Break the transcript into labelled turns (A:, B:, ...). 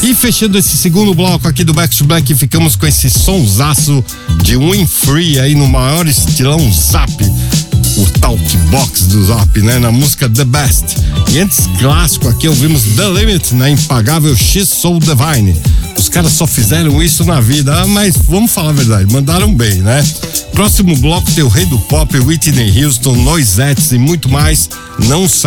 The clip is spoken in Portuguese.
A: E fechando esse segundo bloco aqui do Back to Black, ficamos com esse sonsaço de Winfrey aí no maior estilão Zap, o talk box do Zap, né? Na música The Best. E antes, clássico aqui, ouvimos The Limit na impagável She's So Divine. Os caras só fizeram isso na vida, mas vamos falar a verdade, mandaram bem, né? Próximo bloco tem o rei do pop, Whitney Houston, Noisettes e muito mais. Não sai